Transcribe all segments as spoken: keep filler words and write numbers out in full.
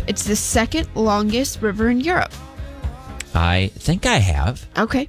It's the second longest river in Europe. I think I have. Okay.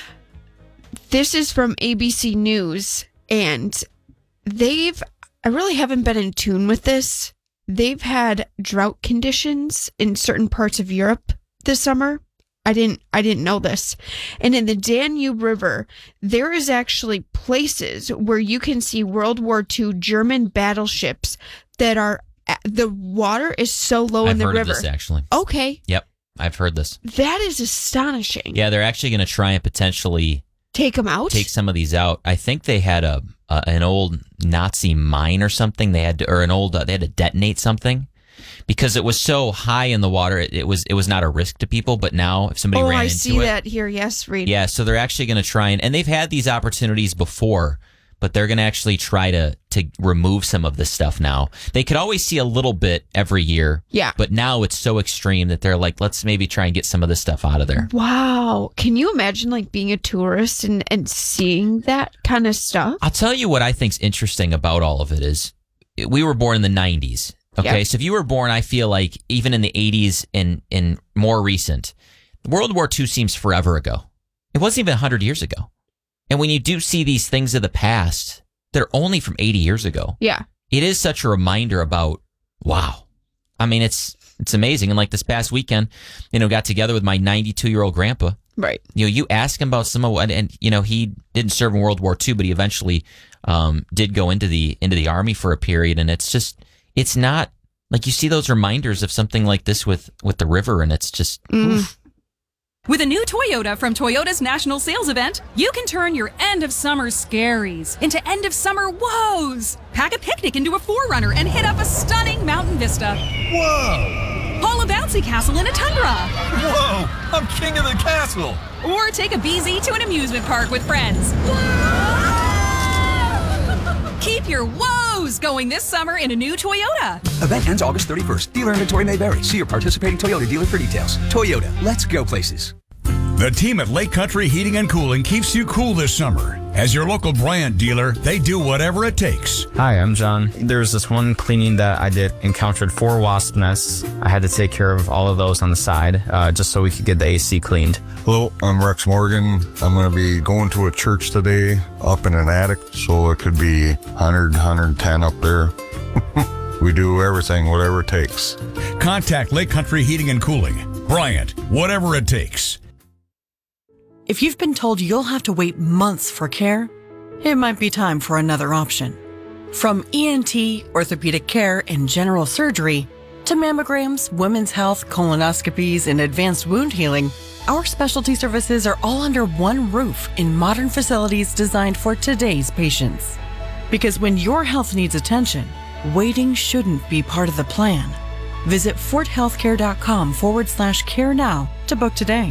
This is from A B C News, and they've, I really haven't been in tune with this. They've had drought conditions in certain parts of Europe this summer. I didn't, I didn't know this. And in the Danube River, there is actually places where you can see World War Two German battleships that are, the water is so low I've in the heard river. of this, actually. Okay. Yep, I've heard this. That is astonishing. Yeah, they're actually going to try and potentially Take them out? take some of these out. I think they had a, a an old Nazi mine or something. They had to, or an old uh, they had to detonate something because it was so high in the water. It, it was it was not a risk to people. But now, if somebody oh, ran I into see it, that here. Yes, Reed. yeah. So they're actually going to try and and they've had these opportunities before, but they're going to actually try to to remove some of this stuff now. They could always see a little bit every year. Yeah. But now it's so extreme that they're like, let's maybe try and get some of this stuff out of there. Wow. Can you imagine like being a tourist and, and seeing that kind of stuff? I'll tell you what I think's interesting about all of it is we were born in the nineties. Okay. Yep. So if you were born, I feel like even in the eighties and, and more recent, World War Two seems forever ago. It wasn't even one hundred years ago. And when you do see these things of the past, they're only from eighty years ago. Yeah. It is such a reminder about, wow. I mean, it's it's amazing. And like this past weekend, you know, got together with my ninety-two-year-old grandpa. Right. You know, you ask him about some of what, and, you know, he didn't serve in World War Two, but he eventually um, did go into the into the Army for a period. And it's just, it's not, like you see those reminders of something like this with, with the river, and it's just, Mm. oof. With a new Toyota from Toyota's National Sales Event, you can turn your end-of-summer scaries into end-of-summer woes. Pack a picnic into a four runner and hit up a stunning mountain vista. Whoa! Haul a bouncy castle in a tundra. Whoa! I'm king of the castle! Or take a B Z to an amusement park with friends. Keep your woes going this summer in a new Toyota. Event ends August thirty-first. Dealer inventory may vary. See your participating Toyota dealer for details. Toyota, let's go places. The team at Lake Country Heating and Cooling keeps you cool this summer. As your local Bryant dealer, they do whatever it takes. Hi, I'm John. There was this one cleaning that I did, encountered four wasp nests. I had to take care of all of those on the side, uh, just so we could get the A C cleaned. Hello, I'm Rex Morgan. I'm going to be going to a church today up in an attic, so it could be one hundred, one hundred ten up there. We do everything, whatever it takes. Contact Lake Country Heating and Cooling. Bryant, whatever it takes. If you've been told you'll have to wait months for care, it might be time for another option. From E N T, orthopedic care, and general surgery, to mammograms, women's health, colonoscopies, and advanced wound healing, our specialty services are all under one roof in modern facilities designed for today's patients. Because when your health needs attention, waiting shouldn't be part of the plan. Visit forthealthcare.com forward slash care now to book today.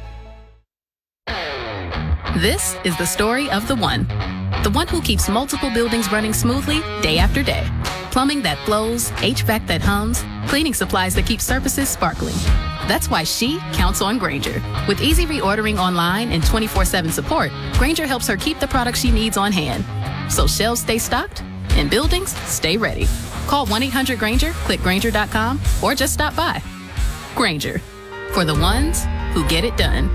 This is the story of the one. The one who keeps multiple buildings running smoothly day after day. Plumbing that flows, H V A C that hums, cleaning supplies that keep surfaces sparkling. That's why she counts on Grainger. With easy reordering online and twenty-four seven support, Grainger helps her keep the products she needs on hand. So shelves stay stocked and buildings stay ready. Call one eight hundred Grainger, click Grainger dot com, or just stop by. Grainger, for the ones who get it done.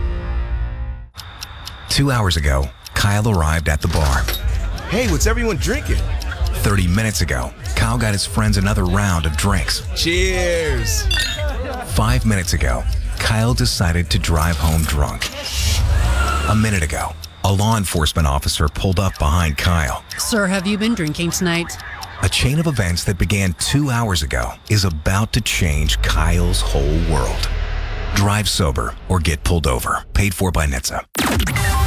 Two hours ago, Kyle arrived at the bar. Hey, what's everyone drinking? thirty minutes ago, Kyle got his friends another round of drinks. Cheers! Five minutes ago, Kyle decided to drive home drunk. A minute ago, a law enforcement officer pulled up behind Kyle. Sir, have you been drinking tonight? A chain of events that began two hours ago is about to change Kyle's whole world. Drive sober or get pulled over. Paid for by N H T S A.